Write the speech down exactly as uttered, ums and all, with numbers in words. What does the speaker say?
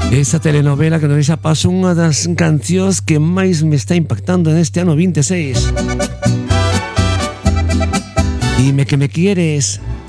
Esa telenovela que nos deixa paso unha das cancións que máis me está impactando neste ano vinte e seis. Dime que me quieres.